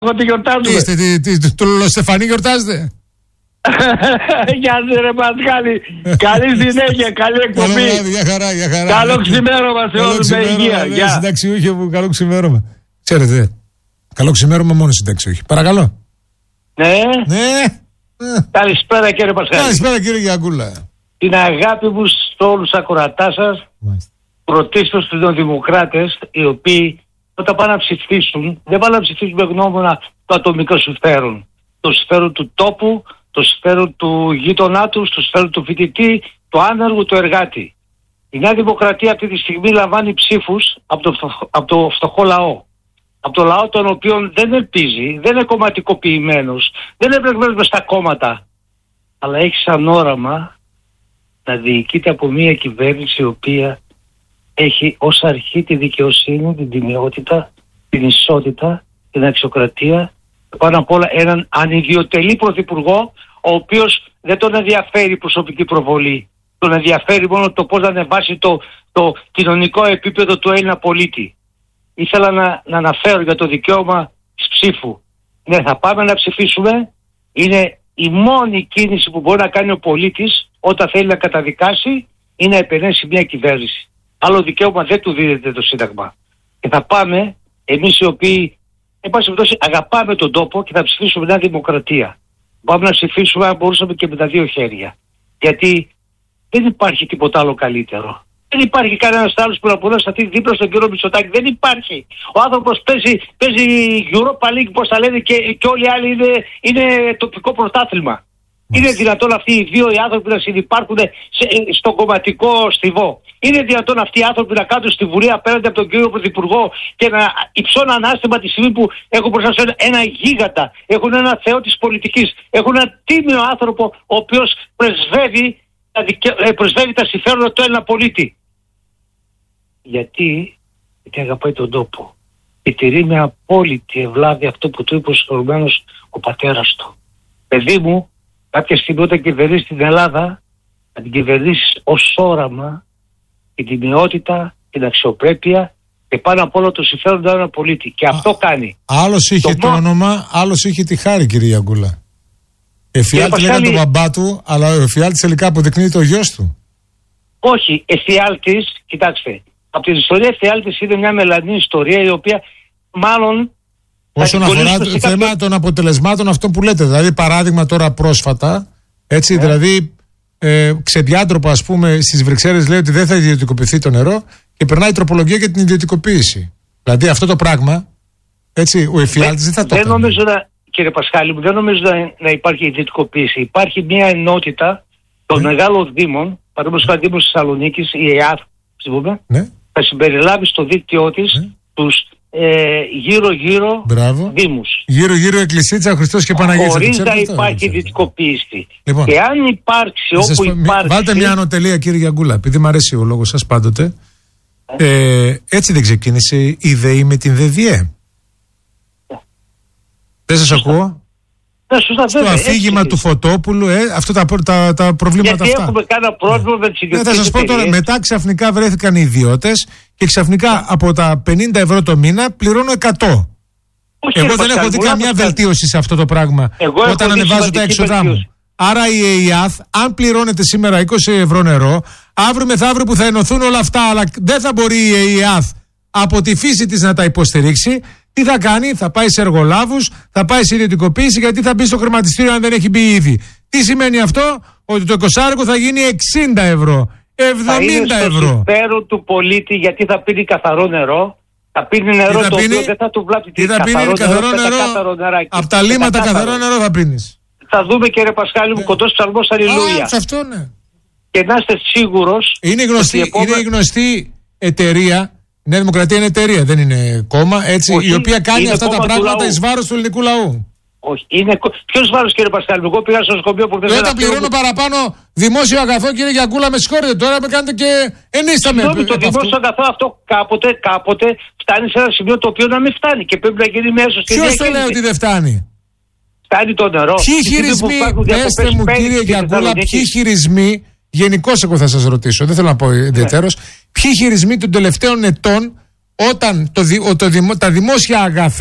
ότι γιορτάζουμε. Είστε, του Λολοστεφανή γιορτάζετε? Γεια σου ρε Πασχάλη. Καλή συνέχεια, καλή εκπομπή. Για χαρά. Καλό ξημέρωμα σε όλους με υγεία. Συνταξιούχοι μου, καλό ξημέρωμα. Ξέρετε, καλό ξημέρωμα μόνο συνταξιούχοι. Παρακαλώ. Ναι. Καλησπέρα κύριε Πασχάλη. Καλησπέρα κύριε Γιαγκούλα. Την αγάπη μου σε όλους τους ακροατάς σας. Πρωτίστως στους νεοδημοκράτες, οι οποίοι όταν πάνε να ψηφίσουν, δεν πάνε να ψηφίσουν με γνώμονα το ατομικό συμφέρον. Το συμφέρον του τόπου, το συμφέρον του γείτονά του, το συμφέρον του φοιτητή, του άνεργου, του εργάτη. Η Νέα Δημοκρατία αυτή τη στιγμή λαμβάνει ψήφους από το φτωχό λαό. Από το λαό τον οποίο δεν ελπίζει, δεν είναι κομματικοποιημένος, δεν είναι εμπλεγμένος στα κόμματα. Αλλά έχει σαν όραμα να διοικείται από μια κυβέρνηση η οποία έχει ως αρχή τη δικαιοσύνη, την τιμιότητα, την ισότητα, την αξιοκρατία, πάνω απ' όλα έναν ανιδιοτελή πρωθυπουργό, ο οποίος δεν τον ενδιαφέρει η προσωπική προβολή. Τον ενδιαφέρει μόνο το πώς να ανεβάσει το κοινωνικό επίπεδο του Έλληνα πολίτη. Ήθελα να αναφέρω για το δικαίωμα της ψήφου. Ναι, θα πάμε να ψηφίσουμε. Είναι η μόνη κίνηση που μπορεί να κάνει ο πολίτης όταν θέλει να καταδικάσει ή να επενέσει μια κυβέρνηση. Άλλο δικαίωμα δεν του δίδεται το Σύνταγμα. Και θα πάμε εμείς οι οποίοι, εν πάση περιπτώσει, αγαπάμε τον τόπο και θα ψηφίσουμε μια δημοκρατία. Πάμε να ψηφίσουμε αν μπορούσαμε και με τα δύο χέρια. Γιατί δεν υπάρχει τίποτα άλλο καλύτερο. Δεν υπάρχει κανένας άλλος που να μπορεί να σταθεί δίπλα στον κύριο Μητσοτάκη. Δεν υπάρχει. Ο άνθρωπος παίζει Europa League, πώς τα λένε, και όλοι οι άλλοι είναι τοπικό πρωτάθλημα. Είναι δυνατόν αυτοί οι δύο οι άνθρωποι να συνυπάρχουν στον κομματικό στιβό? Είναι δυνατόν αυτοί οι άνθρωποι να κάνουν στη Βουλή απέναντι από τον κύριο Πρωθυπουργό και να υψώνουν ανάστημα τη στιγμή που έχουν μπροστά σε ένα γίγαντα, έχουν ένα θεό της πολιτικής, έχουν ένα τίμιο άνθρωπο ο οποίος πρεσβεύει τα συμφέροντα του Έλληνα πολίτη. Γιατί αγαπάει τον τόπο και τηρεί με απόλυτη ευλάβεια αυτό που του είπε προηγουμένως ο πατέρας του. Παιδί μου, κάποια στιγμή όταν κυβερνήσει την Ελλάδα, να την κυβερνήσει ως όραμα την τιμιότητα, την αξιοπρέπεια και πάνω απ' όλο το συμφέρον του Έλληνα πολίτη. Και αυτό κάνει. Άλλος είχε το όνομα, άλλος είχε τη χάρη, κύριε Γιαγκούλα. Εφιάλτη λέγανε τον μπαμπά του, αλλά ο εφιάλτης τελικά αποδεικνύεται ο γιος του. Όχι, εφιάλτης, κοιτάξτε. Από την ιστορία εφιάλτης είναι μια μελανή ιστορία η οποία μάλλον. Όσον αφορά το θέμα των αποτελεσμάτων αυτών που λέτε, δηλαδή παράδειγμα τώρα πρόσφατα, έτσι, δηλαδή ξεδιάντροπα ας πούμε στις Βρυξέλλες λέει ότι δεν θα ιδιωτικοποιηθεί το νερό και περνάει η τροπολογία για την ιδιωτικοποίηση. Δηλαδή αυτό το πράγμα, έτσι, ο εφιάλτης δεν θα το έκανε. Κύριε Πασχάλη μου, δεν νομίζω να υπάρχει ιδιωτικοποίηση. Υπάρχει μια ενότητα των μεγάλων δήμων, παραδείγματος χάρη Δήμος της Θεσσαλονίκης, η ΕΑΘ, θα συμπεριλάβει στο δίκτυό της τους γύρω-γύρω δήμους. Γύρω-γύρω Εκκλησίτσα, Χριστός και Παναγία. Χωρίς να υπάρχει ιδιωτικοποίηση. Λοιπόν, και αν υπάρξει όπου υπάρχει. Βάλτε μια ανωτελεία, κύριε Γιαγκούλα, επειδή μου αρέσει ο λόγος σας πάντοτε. Έτσι δεν ξεκίνησε η ΔΕΗ με την ΔΕΔΙΕ? Δεν σας ακούω. Στο αφήγημα του Φωτόπουλου, αυτά τα προβλήματα γιατί αυτά. Έχουμε κανένα πρόβλημα με τις ιδιωτικές. Θα σας πω τώρα, μετά ξαφνικά βρέθηκαν οι ιδιώτες και ξαφνικά από τα 50 ευρώ το μήνα πληρώνω 100. Εγώ δεν έχω δει καμία βελτίωση σε αυτό το πράγμα όταν ανεβάζω τα έξοδά μου. Άρα η ΕΙΑΘ, αν πληρώνεται σήμερα 20 ευρώ νερό, αύριο μεθαύριο που θα ενωθούν όλα αυτά, αλλά δεν θα μπορεί η ΕΙΑΘ από τη φύση της να τα υποστηρίξει, τι θα κάνει? Θα πάει σε εργολάβους, θα πάει σε ιδιωτικοποίηση, γιατί θα μπει στο χρηματιστήριο αν δεν έχει μπει ήδη. Τι σημαίνει αυτό? Ότι το 20 θα γίνει 60 ευρώ, 70 ευρώ. Στο συμφέρον του πολίτη, γιατί θα πίνει καθαρό νερό. Θα πίνει νερό το οποίο δεν θα του βλάπτει. Τι θα πίνει? Καθαρό νερό. Από τα λίμματα καθαρό νερό θα πίνεις. Θα δούμε, κύριε Πασχάλη μου, κοντός ψαλμός αλληλούια. Αυτό ναι. Και να είστε σίγουρος. Είναι γνωστή εταιρεία. Η Νέα Δημοκρατία είναι εταιρεία, δεν είναι κόμμα, έτσι, η οποία κάνει αυτά τα πράγματα εις βάρος του ελληνικού λαού. Όχι, είναι. Ποιος βάρος, κύριε Πασχάλη? Εγώ πήγα στο νοσοκομείο που δεν όταν πληρώνω παραπάνω δημόσιο αγαθό, κύριε Γιαγκούλα, με συγχωρείτε, τώρα με κάνετε και ενίσταμε. Το δημόσιο αγαθό αυτό κάποτε φτάνει σε ένα σημείο το οποίο να μην φτάνει και πρέπει να γίνει μια σωστή διαχείριση. Ποιος το λέει ότι δεν φτάνει? Φτάνει το νερό. Ποιοι χειρισμοί, πέστε μου, κύριε Γιαγκούλα, ποιοι χειρισμοί. Γενικώς εγώ θα σας ρωτήσω, δεν θέλω να πω ιδιαίτερος, ποιοι χειρισμοί των τελευταίων ετών όταν τα δημόσια αγαθά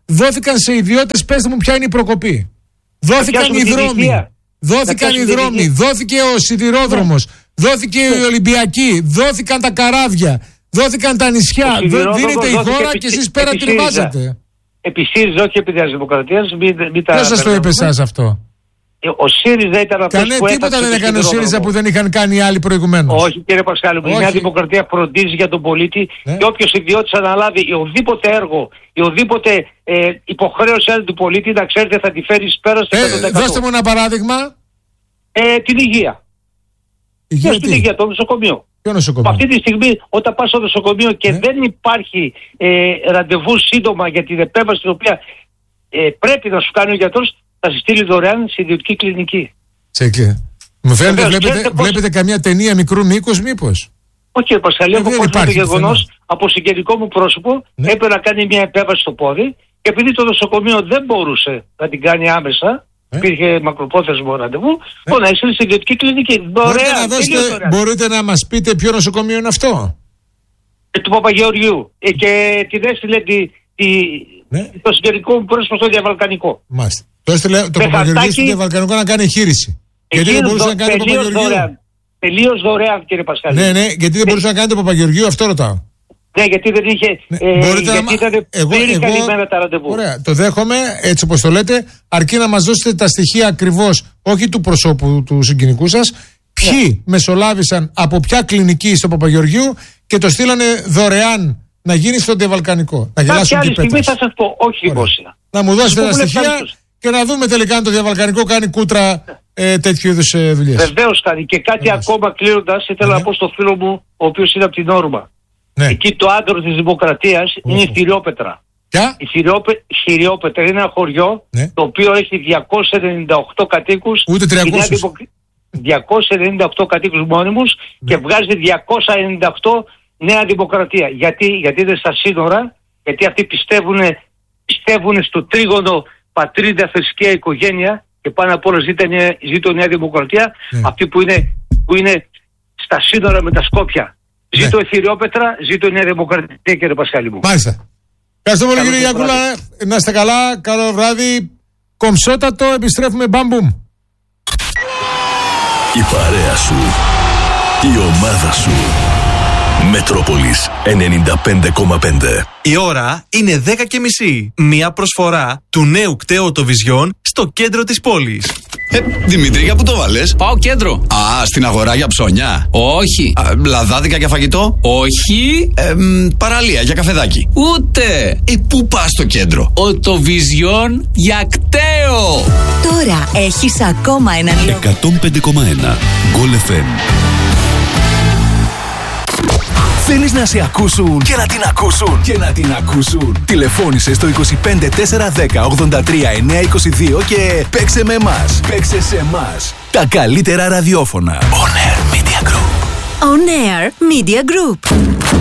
δόθηκαν σε ιδιώτες. Πέστε μου, ποια είναι η προκοπή? Δόθηκαν οι δρόμοι. Δόθηκαν οι δρόμοι. Δόθηκε ο σιδηρόδρομος. Δόθηκε η Ολυμπιακή. Δόθηκαν τα καράβια. Δόθηκαν τα νησιά. Δίνεται η χώρα και εσείς πέρα την βάζετε. Επί ΣΥΡΙΖΑ, όχι επί της Δημοκρατίας. Ποιος σας το είπε εσάς αυτό? Ο ΣΥΡΙΖΑ ήταν αυτός που τίποτα δεν έκανε ο ΣΥΡΙΖΑ που δεν είχαν κάνει οι άλλοι προηγουμένως. Όχι, κύριε Πασχάλη, η Νέα Δημοκρατία φροντίζει για τον πολίτη και όποιος ιδιώτης αναλάβει οδήποτε έργο ή οδήποτε υποχρέωση άλλη του πολίτη, να ξέρετε, θα τη φέρει πέρα στο 100%. Δώστε μου ένα παράδειγμα. Την υγεία. Την υγεία, το νοσοκομείο. Αυτή τη στιγμή, όταν πας στο νοσοκομείο και δεν υπάρχει ραντεβού σύντομα για την επέμβαση την οποία πρέπει να σου κάνει ο γιατρός, θα σε στείλει δωρεάν σε ιδιωτική κλινική. Μου φαίνεται, βλέπετε καμιά ταινία μικρού μήκους, μήπως? Όχι, κύριε Πασχαλή, έχω πω το γεγονός από συγγενικό μου πρόσωπο, έπρεπε να κάνει μια επέμβαση στο πόδι και επειδή το νοσοκομείο δεν μπορούσε να την κάνει άμεσα, υπήρχε μακροπρόθεσμο ραντεβού, να έστειλε σε ιδιωτική κλινική. Μπορείτε να μας πείτε ποιο νοσοκομείο είναι αυτό? Του Παπαγεωργιού. Και την έστειλε το συγγενικό μου πρόσωπο στο Διαβαλκανικό. Μάλιστα. Το έστειλε το Παπαγεωργίου στο Διαβαλκανικό να κάνει εγχείρηση. Γιατί δεν μπορούσε να κάνει το Παπαγεωργίου? Τελείως δωρεάν, κύριε Πασχάλη. Ναι, γιατί δεν μπορούσε να κάνει το Παπαγεωργίου, αυτό ρωτάω. Ναι, γιατί δεν είχε. Γιατί ήταν πλήρη καλυμμένα τα ραντεβού. Ωραία, το δέχομαι έτσι όπως το λέτε, αρκεί να μας δώσετε τα στοιχεία ακριβώς, όχι του προσώπου του συγγενικού σας, ποιοι μεσολάβησαν από ποια κλινική στο Παπαγεωργίου και το στείλανε δωρεάν να γίνει στο Διαβαλκανικό. Να γελάσουν και οι πέτρες. Στιγμή θα σας πω, όχι δημόσια. Να μου δώσετε τα στοιχεία και να δούμε τελικά αν το Διαβαλκανικό κάνει κούτρα τέτοιου είδους δουλειές. Βεβαίως κάνει. Και κάτι ακόμα κλείνοντας, ήθελα να πω στο φίλο μου, ο οποίος είναι από την Όρμα. Εκεί το άντρο της Δημοκρατίας είναι η Θηριόπετρα. Η Θηριόπετρα είναι ένα χωριό το οποίο έχει 298 κατοίκους. Ούτε 300. 298 κατοίκους μόνιμους και βγάζει 298 Νέα Δημοκρατία. Γιατί είναι στα σύνορα, γιατί αυτοί πιστεύουν στο τρίγωνο πατρίδα, θρησκεία, οικογένεια και πάνω απ' όλα ζήτω Νέα Δημοκρατία, αυτοί που είναι στα σύνορα με τα Σκόπια. Ζήτω η Θηριόπετρα, ζήτω η Νέα Δημοκρατία, κύριε Πασχάλη μου. Μάλιστα. Ευχαριστώ πολύ, κύριε Γιάκουλα. Να είστε καλά. Καλό βράδυ. Κομψότατο. Επιστρέφουμε. Μπαμπούμ. Η παρέα σου. Η ομάδα σου. Μετρόπολης 95,5. Η ώρα είναι 10:30. Μια προσφορά του νέου κταίου Οτοβιζιόν στο κέντρο της πόλης. Δημήτρη, για πού το βάλες? Πάω κέντρο. Α, στην αγορά για ψώνια? Όχι. Λαδάδικα για φαγητό? Όχι. Παραλία για καφεδάκι? Ούτε. Πού πας στο κέντρο? Οτοβιζιόν για κταίο. Τώρα έχεις ακόμα έναν λόγο. 105,1 Goal FM. Θέλεις να σε ακούσουν και να την ακούσουν και να την ακούσουν? Τηλεφώνησε στο 25 410 83 922 και παίξε με εμάς. Παίξε σε εμάς. Τα καλύτερα ραδιόφωνα. On Air Media Group. On Air Media Group.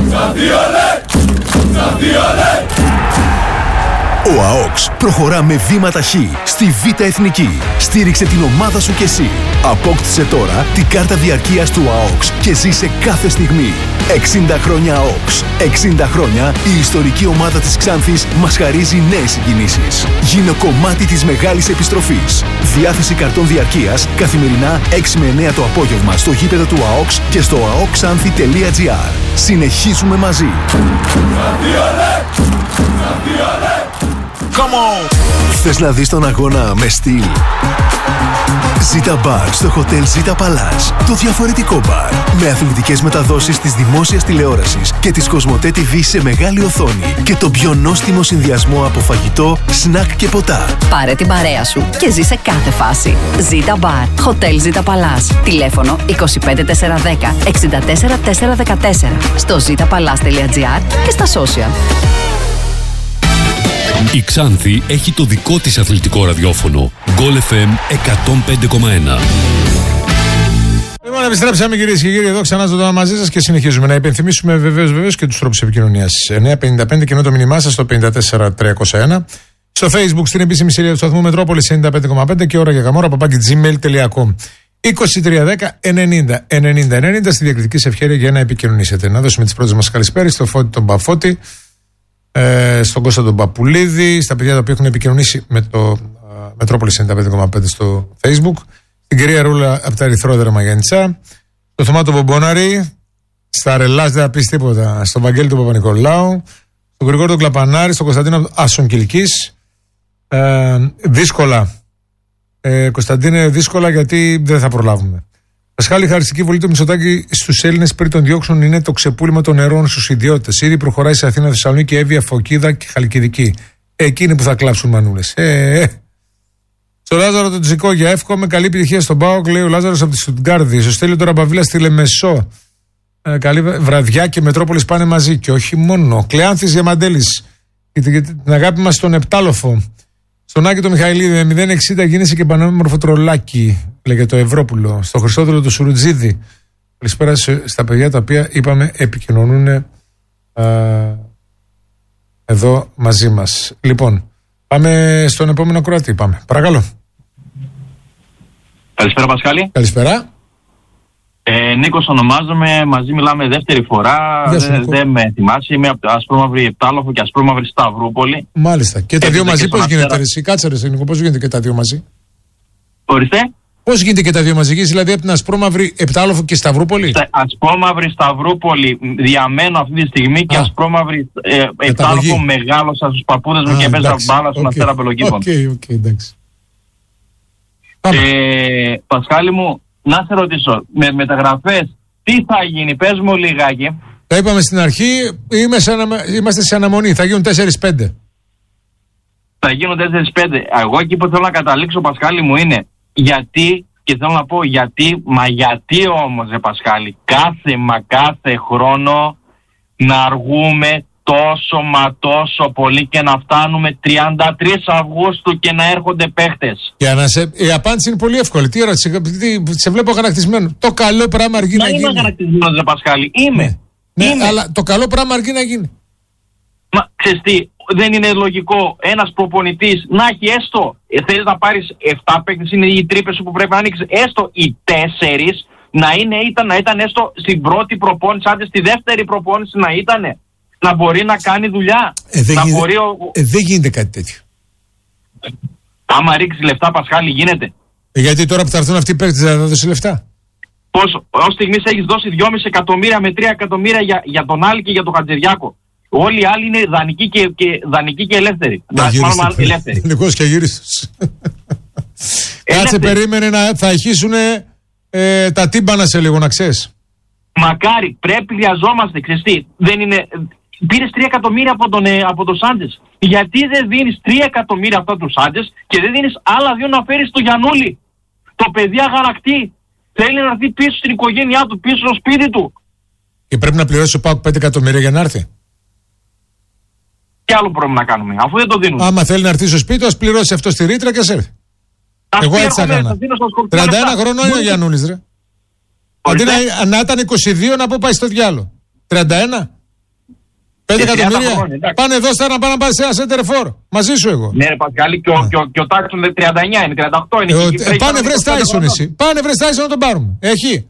Ο ΑΟΚΣ προχωρά με βήμα ταχύ στη Β' Εθνική. Στήριξε την ομάδα σου κι εσύ. Απόκτησε τώρα την κάρτα διαρκείας του ΑΟΚΣ και ζήσε κάθε στιγμή. 60 χρόνια ΑΟΚΣ. 60 χρόνια η ιστορική ομάδα της Ξάνθης μας χαρίζει νέες συγκινήσεις. Γίνε κομμάτι της μεγάλης επιστροφής. Διάθεση καρτών διαρκείας καθημερινά 6 με 9 το απόγευμα στο γήπεδο του ΑΟΚΣ και στο aoxanthi.gr. Συνεχίζουμε μαζί. Θες να δεις τον αγώνα με στυλ? Ζήτα Μπαρ στο Hotel Ζήτα Παλάς. Το διαφορετικό μπαρ. Με αθλητικές μεταδόσεις της δημόσιας τηλεόρασης και της Κοσμοτέ TV σε μεγάλη οθόνη. Και το πιο νόστιμο συνδυασμό από φαγητό, σνακ και ποτά. Πάρε την παρέα σου και ζήσε κάθε φάση. Ζήτα Μπαρ. Hotel Ζήτα Παλάς. Τηλέφωνο 25 410 64 414. Στο zitapalace.gr και στα social. Η Ξάνθη έχει το δικό της αθλητικό ραδιόφωνο. Goal FM 105,1. Λοιπόν, επιστρέψαμε κυρίες και κύριοι εδώ ξανά ζωντανά μαζί σας και συνεχίζουμε να υπενθυμίσουμε βεβαίως και τους τρόπους επικοινωνίας. 955 και το μήνυμά σας στο 54301. Στο Facebook στην επίσημη σελίδα του σταθμού Μετρόπολης 95,5 και ώρα για γαμόρα @gmail.com. 2310 90 90 90 στη διακριτική σε ευχέρεια για να επικοινωνήσετε. Να δώσουμε τις πρώτες μας καλησπέρες στο Φώτη τον Παφώτη. στον Κώστα τον Παπουλίδη, στα παιδιά τα οποία έχουν επικοινωνήσει με το Μετρόπολης 95,5 στο Facebook, στην κυρία Ρούλα από τα Ερυθρόδερα Μαγεντσά, στο Θωμά τον Μπομπόναρη, στα Ρελάς δεν θα πεις τίποτα, στον Βαγγέλη του Παπα-Νικολάου, στον Γρηγόρη τον Κλαπανάρη, στον Κωνσταντίνο Άσον Κιλκής. Δύσκολα. Κωνσταντίνε, δύσκολα γιατί δεν θα προλάβουμε. Πασχάλη, χαριστική βολή του Μητσοτάκη στους Έλληνες πριν τον διώξουν είναι το ξεπούλημα των νερών στους ιδιώτες. Ήδη προχωράει σε Αθήνα, Θεσσαλονίκη, Εύβοια, Φωκίδα και Χαλκιδική. Εκείνοι που θα κλάψουν μανούλες. Στο Λάζαρο τον Τζικόγια, εύχομαι καλή επιτυχία στον ΠΑΟΚ, λέει ο Λάζαρος από τη Στουτγκάρδη. Στο Στέλιο τώρα Μπαβίλα στη Λεμεσό. Καλή βραδιά και Μετρόπολης πάνε μαζί. Και όχι μόνο. Κλεάνθης Διαμαντέλης. Την αγάπη μας στον Επτάλοφο. Στον Άκη το Μιχαηλίδη 060 γίνεσαι και πανέμορφο τρολάκι, λέγε το Ευρώπουλο. Στο Χριστόδουλο του Σουρουτζίδη. Καλησπέρα στα παιδιά τα οποία είπαμε επικοινωνούν εδώ μαζί μας. Λοιπόν, πάμε στον επόμενο Κροατή. Πάμε. Παρακαλώ. Καλησπέρα Πασχάλη. Καλησπέρα. Νίκος ονομάζομαι, μαζί μιλάμε δεύτερη φορά. Δεν με θυμάσαι, είμαι από το Ασπρόμαυρη Επτάλοφο και Ασπρόμαυρη Σταυρούπολη. Μάλιστα. Και τα δύο μαζί πώς γίνεται, εσύ? Κάτσε ρε Νίκο, πώς γίνεται και τα δύο μαζί? Ορίστε. Πώς γίνεται και τα δύο μαζί, δηλαδή από την Ασπρόμαυρη Επτάλοφο και Σταυρούπολη? Ασπρόμαυρη Σταυρούπολη διαμένω αυτή τη στιγμή και Ασπρόμαυρη Επτάλοφο μεγάλωσα στους παππούδες μου και έπαιζα μπάλα στον Αστέρα Πελογγύπων. Οκ, εντάξει. Πασχάλη μου, να σε ρωτήσω, με μεταγραφές τι θα γίνει, πες μου λιγάκι. Τα είπαμε στην αρχή, είμαστε σε αναμονή, θα γίνουν 4-5. Θα γίνουν 4-5. Εγώ εκεί που θέλω να καταλήξω, Πασχάλη μου, είναι γιατί, και θέλω να πω γιατί όμως, Πασχάλη, κάθε χρόνο να αργούμε τόσο πολύ και να φτάνουμε 33 Αυγούστου και να έρχονται παίχτες. Η απάντηση είναι πολύ εύκολη. Τι ερώτηση, σε βλέπω αγανακτισμένο. Το καλό πράγμα αργεί να γίνει. Είμαι αγανακτισμένος, Πασχάλη. Είμαι. Ναι, αλλά το καλό πράγμα αργεί να γίνει. Μα ξέρεις τι, δεν είναι λογικό ένας προπονητής να έχει έστω, θέλεις να πάρεις 7 παίκτες, είναι οι τρύπες που πρέπει να ανοίξεις, έστω οι 4 να ήταν έστω στην πρώτη προπόνηση, άντε στη δεύτερη προπόνηση να ήτανε. Να μπορεί να κάνει δουλειά. Δεν γίνεται κάτι τέτοιο. Άμα ρίξει λεφτά, Πασχάλη, γίνεται. Γιατί τώρα που θα έρθουν αυτοί οι παίκτες θα δώσει λεφτά. Πόσο, ως στιγμής έχεις δώσει 2,5 εκατομμύρια με 3 εκατομμύρια για τον Άλλη και για τον Χατζηδιάκο. Όλοι οι άλλοι είναι δανεικοί και ελεύθεροι. Μάλλον ελεύθεροι. Δανεικός και γύριστος. Κάτσε, περίμενε θα αρχίσουν τα τύμπανα σε λίγο, να ξέρεις. Μακάρι, χρειαζόμαστε, ξέρεις τι, δεν είναι... Πήρες 3 εκατομμύρια από τον Σάντζες. Γιατί δεν δίνεις 3 εκατομμύρια αυτά του Σάντζες και δεν δίνεις άλλα 2 να φέρεις στο Γιαννούλη? Το παιδί αγανακτεί. Θέλει να έρθει πίσω στην οικογένειά του, πίσω στο σπίτι του. Και πρέπει να πληρώσει ο ΠΑΟΚ 5 εκατομμύρια για να έρθει. Τι άλλο πρέπει να κάνουμε, αφού δεν το δίνουν. Άμα θέλει να έρθει στο σπίτι, ας πληρώσει αυτό στη ρήτρα και ας έρθει. Εγώ έτσι θα έκανα. 31 χρονών είναι ο Γιαννούλης, ρε. Αντί να ήταν 22 να πω πάει στο διάλο. 31. 5 εκατομμύρια. Πάνε εδώ να πάνε να πάρει ένα σέντερφορ. Μαζί σου εγώ. Ναι, ρε Πασχάλη, και ο Τάξον 39 είναι, 38 είναι. Πάνε βρες Τάισον εσύ. Πάνε βρες Τάισον να τον πάρουμε. Έχει.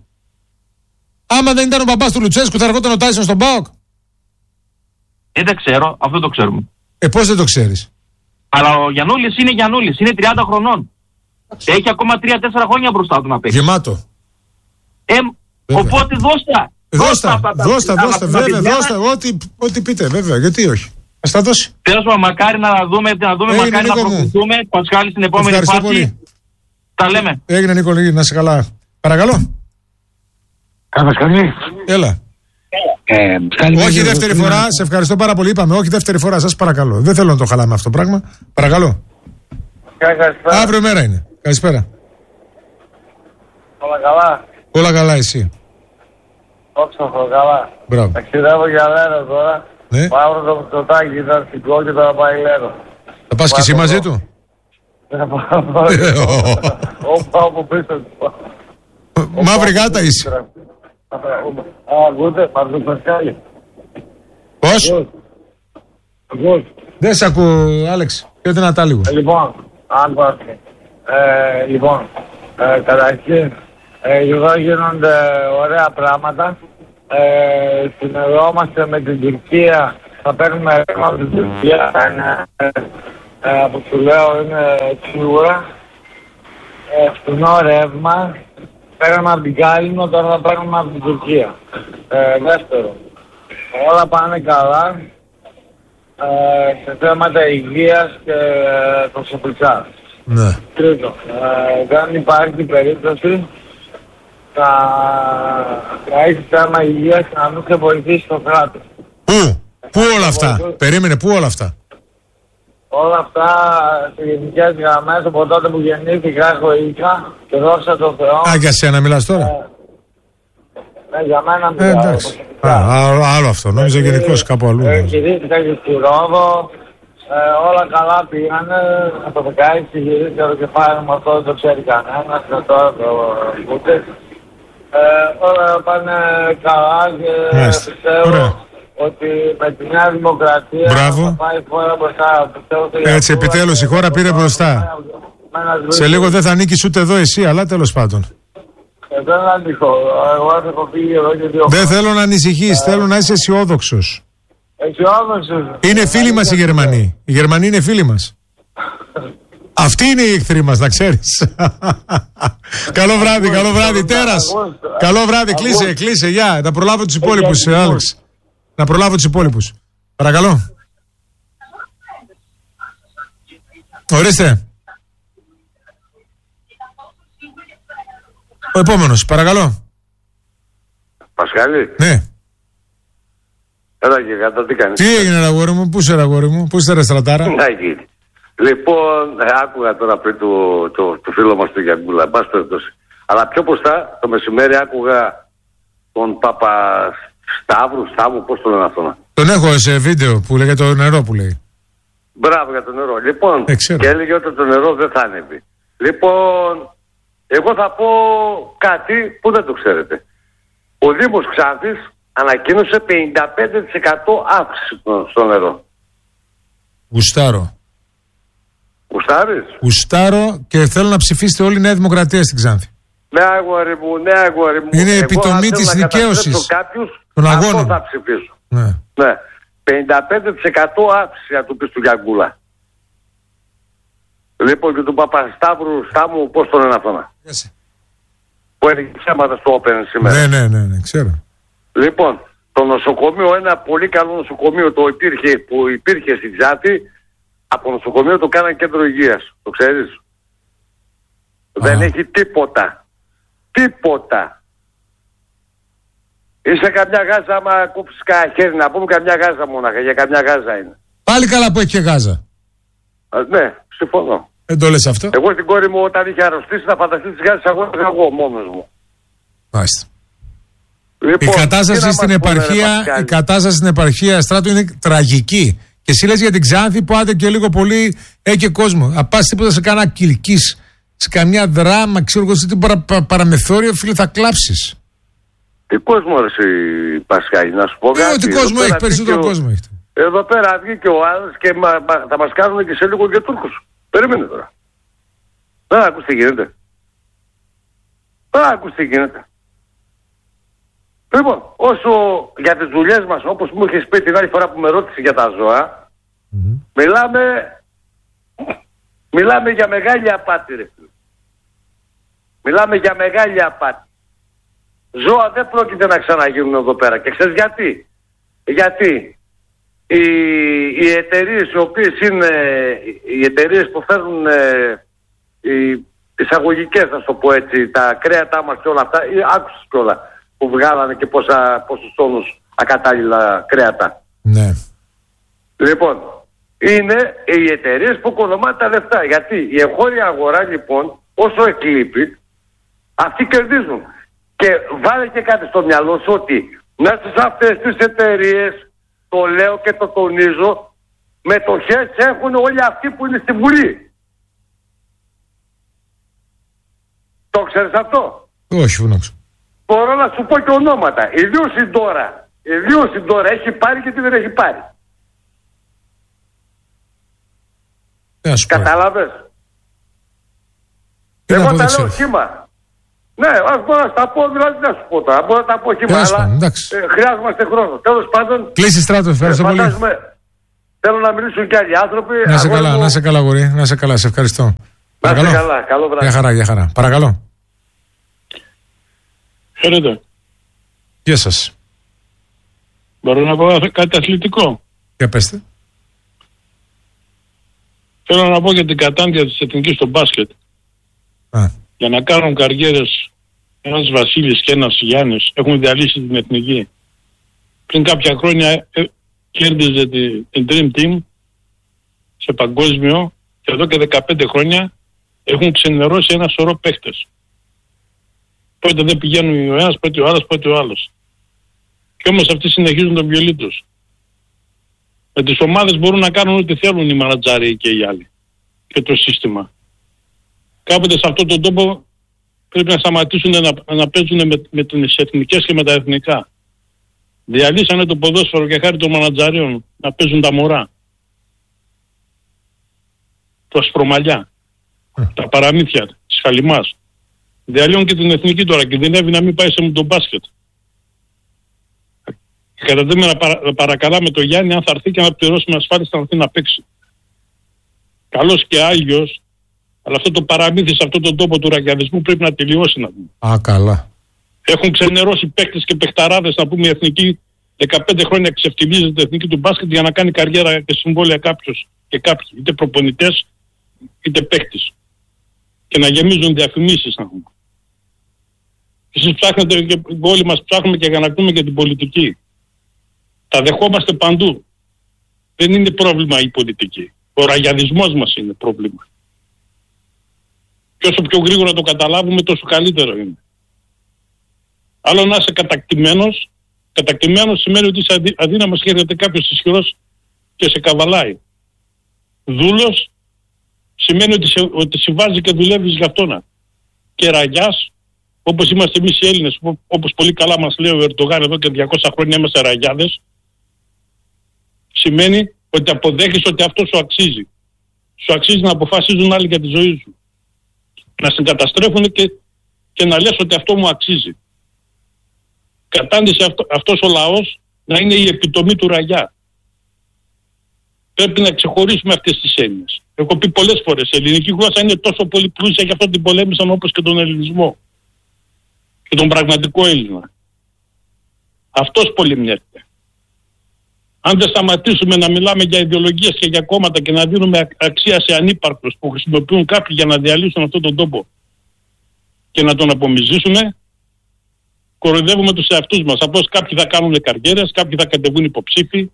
Άμα δεν ήταν ο παπάς του Λουτσέσκου, θα ερχόταν ο Τάισον στον ΠΑΟΚ. Δεν ξέρω, αυτό το ξέρουμε. Πώς δεν το ξέρεις? Αλλά ο Γιαννούλης είναι Γιαννούλης, είναι 30 χρονών. Έχει ακόμα 3-4 χρόνια μπροστά του να παίξει. Γεμάτο. Οπότε δώστα. Δώστα, βέβαια, δώστα, ό,τι πείτε, βέβαια, γιατί όχι. Ας τα δώσει. Τέλος πάντων, μακάρι να δούμε, μακάρι να προχωρήσουμε. Πασχάλη στην επόμενη φάση. Πολύ. Τα λέμε. Έγινε, Νίκο, να είσαι καλά. Παρακαλώ. Πασχάλη. Έλα. Όχι δεύτερη φορά, σε ευχαριστώ πάρα πολύ. Είπαμε, όχι δεύτερη φορά, σας παρακαλώ. Δεν θέλω να το χαλάμε αυτό το πράγμα. Παρακαλώ. Καλησπέρα. Αύριο μέρα είναι. Καλησπέρα. Όλα καλά. Όλα καλά, εσύ? Όξοχο, καλά. Μπράβο. Ταξιδεύω για Λέρο τώρα. Ναι. Πάω το Μητσοτάκη, ήταν στην κόκκι, τώρα πάει Λέρο. Θα πας και εσύ μαζί του? Δεν πάω. Όπου πίσω. Μαύρη γάτα είσαι. Ακούτε, Πασχάλη. Πώς? Δεν σ' ακούω, Άλεξ. Πιο δυνατά λίγο. Λοιπόν, λοιπόν, καταρχήν, εδώ γίνονται ωραία πράγματα. Συνεργόμαστε με την Τουρκία θα παίρνουμε ρεύμα από την Τουρκία. Από που λέω είναι σίγουρα. Φθηνό ρεύμα. Παίρνουμε από την Κάλυμνο, τώρα θα παίρνουμε από την Τουρκία. Δεύτερο, όλα πάνε καλά σε θέματα υγείας και προσωπικά. Ναι. Τρίτο, δεν υπάρχει περίπτωση να έχει θέμα υγείας και να μην σε βοηθήσει το κράτος. Πού όλα αυτά, περίμενε, πού όλα αυτά. Όλα αυτά σε γενικές γραμμές από τότε που γεννήθηκα έχω ίκα και δόξα τω Θεώ. Α, για σένα μιλάς τώρα. Ναι, για μένα μιλάω. Άλλο αυτό, νόμιζα γενικώς κάπου αλλού. Γυρίστηκα και στη Ρόδο, όλα καλά πήγανε. Από το 16 γυρίστηκα το κεφάλι μου, αυτό δεν το ξέρει κανένας και τώρα το ούτε. Όλα πάνε καλά και πιστεύω ότι με τη Νέα Δημοκρατία θα πάει η χώρα μπροστά. Έτσι, επιτέλους η χώρα πήρε μπροστά. Σε λίγο δεν θα ανήκεις ούτε εδώ εσύ, αλλά τέλος πάντων. Δεν ανήκω. Εγώ έχω φύγει εδώ και 2 χρόνια. Δεν θέλω να ανησυχείς, θέλω να είσαι αισιόδοξος. Αισιόδοξος. Είναι φίλοι μας οι Γερμανοί. Οι Γερμανοί είναι φίλοι μας. Αυτοί είναι οι εχθροί μας, να ξέρεις. Καλό βράδυ, καλό βράδυ, τέρας. Καλό βράδυ, κλείσε, γεια. Να προλάβω τους υπόλοιπους, Άλεξ. Να προλάβω τους υπόλοιπους. Παρακαλώ. Ορίστε. Ο επόμενος, παρακαλώ. Πασχάλη. Ναι. Έλα και κάτω, τι κάνεις. Τι έγινε, αγόρι μου, πού είσαι, αγόρι μου, πού είσαι, ρε στρατάρα. Να γίνει. Λοιπόν, άκουγα τώρα πριν το φίλο μας του Γιαγκούλα, μπας περιπτώσει. Αλλά πιο μπροστά, το μεσημέρι άκουγα τον Σταύρου, πώς το λένε αυτό. Τον έχω σε βίντεο που λέγεται το νερό που λέει. Μπράβο για το νερό. Λοιπόν, και έλεγε ότι το νερό δεν θα ανέβει. Λοιπόν, εγώ θα πω κάτι που δεν το ξέρετε. Ο Δήμος Ξάνθης ανακοίνωσε 55% αύξηση στο νερό. Γουστάρω. Γουστάρεις? Γουστάρω και θέλω να ψηφίσετε όλη η Νέα Δημοκρατία στην Ξάνθη. Ναι, αγόρι μου. Είναι επιτομή της δικαίωσης των αγώνων. Αυτό θα ψηφίσω. Ναι. 55% αύξηση, να του πεις του Γιαγκούλα. Λοιπόν, και του Παπασταύρου Στάμου, πώς τον είναι αυτόν. Που έλεγε ψέματα στο Open σήμερα. Ναι, ξέρω. Λοιπόν, το νοσοκομείο, ένα πολύ καλό νοσοκομείο που υπήρχε στην Ξάνθη, από νοσοκομείο το κάνανε κέντρο υγείας. Το ξέρεις? Δεν έχει τίποτα. Τίποτα. Είσαι καμιά γάζα, άμα κόψεις κανένα χέρι, να πούμε καμιά γάζα μόναχα, για καμιά γάζα είναι. Πάλι καλά που έχει και γάζα. Ναι, συμφωνώ. Δεν το λες αυτό. Εγώ την κόρη μου όταν είχε αρρωστήσει να φανταστεί τις γάζες εγώ μόνος μου. Μάλιστα. Λοιπόν, η κατάσταση στην επαρχία Στράτου είναι τραγική. Και εσύ λες για την Ξάνθη που άντε και λίγο πολύ έχει και κόσμο. Αν πας τίποτα σε κανένα Κιλκής, σε καμιά δράμα, ξέρω εγώ, σε τι παραμεθόριο, φίλε, θα κλάψεις. Τι κόσμο ρε η Πασχάλη, να σου πω κάτι. Τι κόσμο έχει, περισσότερο κόσμο έχει. Εδώ πέρα βγήκε ο άλλος και θα μας κάνουν και σε λίγο και Τούρκους. Περίμενε τώρα. Δεν ακούς τι γίνεται. Λοιπόν, όσο για τις δουλειές μας, όπως μου είχες πει την άλλη φορά που με ρώτησε για τα ζώα, μιλάμε για μεγάλη απάτη, ρε. Μιλάμε για μεγάλη απάτη. Ζώα δεν πρόκειται να ξαναγίνουν εδώ πέρα. Και ξέρεις γιατί? Γιατί οι εταιρείες οι οποίες είναι οι εταιρείες που φέρνουν οι εισαγωγικές, να το πω έτσι, τα κρέατά μας και όλα αυτά, άκουσες και όλα που βγάλανε και πόσους τόνους ακατάλληλα κρέατα. Ναι. Λοιπόν, είναι οι εταιρείες που οικοδομάνε τα λεφτά. Γιατί η εγχώρια αγορά, λοιπόν, όσο εκλείπει, αυτοί κερδίζουν. Και βάλε και κάτι στο μυαλό σου ότι μέσα σε αυτές τις εταιρείες, το λέω και το τονίζω, μετοχές έχουν όλοι αυτοί που είναι στη Βουλή. Το ξέρεις αυτό? Όχι, φωνάξω. Μπορώ να σου πω και ονόματα. Η Λίωση τώρα έχει πάρει και τι δεν έχει πάρει. Κατάλαβες? Εγώ τα λέω σχήμα. Ναι, ας μπορώ να τα πω, δηλαδή να σου πω τώρα. Μπορώ να τα πω χειμώνα, αλλά χρειάζομαστε χρόνο. Τέλος πάντων. Κλείσει Στράτο, ευχαριστώ πολύ. Θέλω να μιλήσουν και άλλοι άνθρωποι. Να σε καλά, να σε καλά, γορί. Να σε καλά, σε ευχαριστώ. Να σε καλά, καλό βράδυ. Για χαρά, για χαρά. Παρακαλώ. Χαίρετε. Γεια σας. Μπορώ να πω κάτι αθλητικό? Για πέστε. Θέλω να πω για την κατάντια της Εθνικής στο μπάσκετ. Για να κάνουν καριέρες ένας Βασίλης και ένας Γιάννης έχουν διαλύσει την Εθνική. Πριν κάποια χρόνια κέρδιζε την Dream Team σε παγκόσμιο και εδώ και 15 χρόνια έχουν ξενερώσει ένα σωρό παίχτες. Πότε δεν πηγαίνουν ο ένας, πότε ο άλλος, πότε ο άλλος. Και όμως αυτοί συνεχίζουν το βιολί τους. Με τις ομάδες μπορούν να κάνουν ό,τι θέλουν οι μανατζάροι και οι άλλοι. Και το σύστημα. Κάποτε σε αυτόν τον τόπο πρέπει να σταματήσουν να παίζουν με τις εθνικές και με τα εθνικά. Διαλύσανε το ποδόσφαιρο και χάρη των μανατζαρίων να παίζουν τα μωρά. Το ασπρομαλιά. Τα παραμύθια της χαλιμάς. Διαλύουν και την εθνική τώρα και κινδυνεύει να μην πάει σε τον μπάσκετ. Καταδέμε να παρακαλάμε τον Γιάννη αν θα έρθει και να πληρώσουμε ασφάλιση να έρθει να παίξει. Καλός και άγιος, αλλά αυτό το παραμύθι σε αυτόν τον τόπο του ραγκιαδισμού πρέπει να τελειώσει, να πούμε. Καλά. Έχουν ξενερώσει παίκτες και παιχταράδες, να πούμε, η εθνική 15 χρόνια ξεφτιλίζεται η εθνική του μπάσκετ για να κάνει καριέρα και συμβόλαια κάποιος και κάποιοι, είτε προπονητές είτε παίκτες. Και να γεμίζουν διαφημίσεις, να πούμε. Εσείς ψάχνετε και όλοι μας ψάχνουμε και ανακτούμε και την πολιτική. Τα δεχόμαστε παντού. Δεν είναι πρόβλημα η πολιτική. Ο ραγιαδισμός μας είναι πρόβλημα. Και όσο πιο γρήγορα το καταλάβουμε, τόσο καλύτερο είναι. Άλλο να είσαι κατακτημένος. Κατακτημένος σημαίνει ότι είσαι αδύναμος και έρχεται κάποιος ισχυρός και σε καβαλάει. Δούλος σημαίνει ότι σε βάζει και δουλεύεις για αυτόνα. Και ραγιάς, όπως είμαστε εμείς οι Έλληνες, όπως πολύ καλά μας λέει ο Ερντογάν εδώ και 200 χρόνια είμαστε ραγιάδες, σημαίνει ότι αποδέχεις ότι αυτό σου αξίζει. Σου αξίζει να αποφασίζουν άλλοι για τη ζωή σου. Να συγκαταστρέφουν και να λες ότι αυτό μου αξίζει. Κατάντησε αυτός ο λαός να είναι η επιτομή του ραγιά. Πρέπει να ξεχωρίσουμε αυτές τις έννοιες. Έχω πει πολλές φορές, η ελληνική γλώσσα είναι τόσο πολύ πλούσια και αυτό την πολέμησαν όπως και τον ελληνισμό. Και τον πραγματικό Έλληνα. Αυτός πολεμιέται. Αν δεν σταματήσουμε να μιλάμε για ιδεολογίες και για κόμματα και να δίνουμε αξία σε ανύπαρκτους που χρησιμοποιούν κάποιοι για να διαλύσουν αυτόν τον τόπο και να τον απομυζήσουμε, κοροϊδεύουμε τους εαυτούς μας. Απλώς κάποιοι θα κάνουν καριέρες, κάποιοι θα κατεβούν υποψήφοι,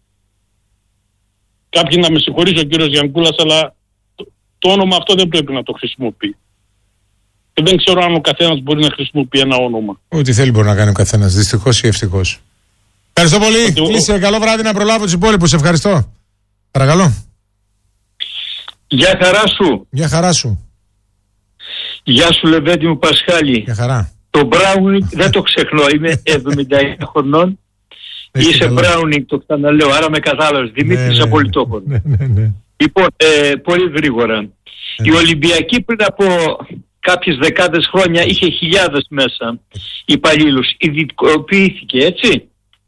κάποιοι, να με συγχωρήσει ο κύριος Γιανκούλας, αλλά το όνομα αυτό δεν πρέπει να το χρησιμοποιεί. Και δεν ξέρω αν ο καθένας μπορεί να χρησιμοποιεί ένα όνομα. Ό,τι θέλει μπορεί να κάνει ο καθένας, δυστυχώς ή ευτυχώς. Ευχαριστώ πολύ. Κλείσε. Καλό βράδυ, να προλάβω τους υπόλοιπους. Ευχαριστώ. Παρακαλώ. Γεια χαρά σου. Γεια χαρά σου. Γεια σου Λεβέντη μου Πασχάλη. Γεια χαρά. Το Μπράουνινγκ δεν το ξεχνώ. Είμαι 79 χρονών. Είσαι Μπράουνινγκ, το ξαναλέω. Άρα με κατάλαβες. Δημήτρης Απολυτόχωρος. Ναι. Λοιπόν, πολύ γρήγορα. Η Ολυμπιακή πριν από κάποιες δεκάδες χρόνια είχε χιλιάδες μέσα υπαλλήλους. Ειδικοποιήθηκε, έτσι.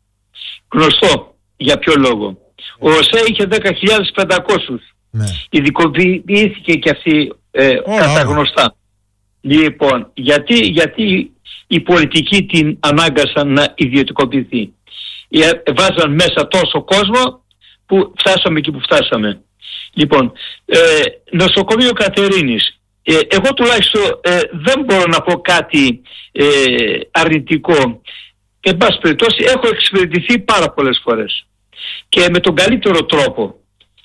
Γνωστό για ποιο λόγο. Ο ΟΣΕ είχε 10.500. Ναι. Ειδικοποιήθηκε και αυτή κατά γνωστά. Λοιπόν, γιατί οι πολιτικοί την ανάγκασαν να ιδιωτικοποιηθεί. Βάζαν μέσα τόσο κόσμο που φτάσαμε εκεί που φτάσαμε. Λοιπόν, νοσοκομείο Κατερίνης. Εγώ τουλάχιστον δεν μπορώ να πω κάτι αρνητικό. Εν πάση περιπτώσει έχω εξυπηρετηθεί πάρα πολλές φορές και με τον καλύτερο τρόπο.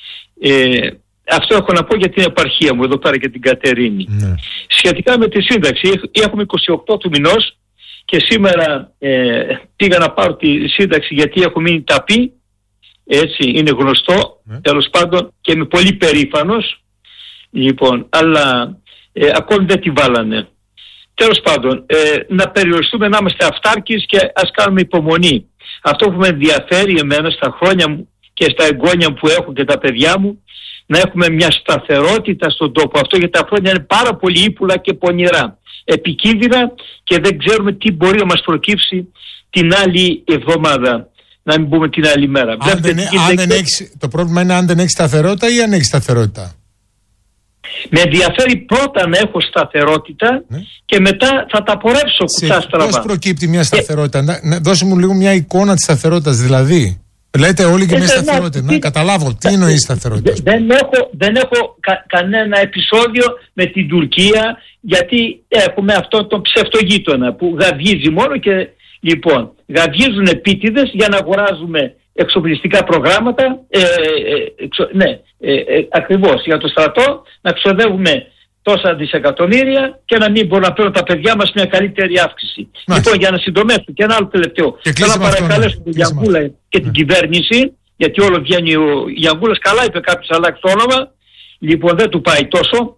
Αυτό έχω να πω για την επαρχία μου εδώ πέρα και την Κατερίνη. Ναι. Σχετικά με τη σύνταξη, έχουμε 28 του μηνός και σήμερα πήγα να πάρω τη σύνταξη γιατί έχω μείνει ταπεί, έτσι είναι γνωστό, τέλος πάντων, και είμαι πολύ περήφανος, λοιπόν, αλλά ακόμη δεν τη βάλανε. Τέλος πάντων, να περιοριστούμε, να είμαστε αυτάρκεις και ας κάνουμε υπομονή. Αυτό που με ενδιαφέρει εμένα στα χρόνια μου και στα εγγόνια που έχω και τα παιδιά μου, να έχουμε μια σταθερότητα στον τόπο αυτό, γιατί τα χρόνια είναι πάρα πολύ ύπουλα και πονηρά. επικίνδυνα και δεν ξέρουμε τι μπορεί να μας προκύψει την άλλη εβδομάδα. Να μην πούμε την άλλη μέρα. Το πρόβλημα είναι αν δεν έχει σταθερότητα ή αν έχει σταθερότητα. Με ενδιαφέρει πρώτα να έχω σταθερότητα και μετά θα τα πορεύσω κουτσά στραβά. Πώς προκύπτει μια σταθερότητα? Δώσε μου λίγο μια εικόνα της σταθερότητας. Δηλαδή, λέτε όλοι και μια σταθερότητα. Να καταλάβω, τι εννοεί η σταθερότητα? Δεν έχω κανένα επεισόδιο με την Τουρκία, γιατί έχουμε αυτό το ψευτογείτονα που γαβγίζει μόνο και λοιπόν γαβγίζουν επίτηδες για να αγοράζουμε εξοπλιστικά προγράμματα, ακριβώς για το στρατό, να ξοδεύουμε τόσα δισεκατομμύρια και να μην μπορούν να παίρνουν τα παιδιά μας μια καλύτερη αύξηση. Λοιπόν, για να συντομεύσω και ένα άλλο τελευταίο. Θέλω να παρακαλέσω τον Γιανγκούλα και την κυβέρνηση, γιατί όλο βγαίνει ο Γιανγκούλας, καλά είπε κάποιος, αλλάξει το όνομα. Λοιπόν, δεν του πάει τόσο.